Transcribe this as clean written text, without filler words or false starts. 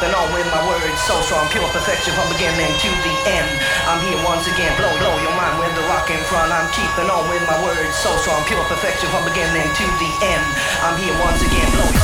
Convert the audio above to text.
keeping on with my words so strong, pure perfection from beginning to the end. I'm here once again, blow your mind with the rock in front. I'm keeping on with my words so strong, pure perfection from beginning to the end. I'm here once again, blow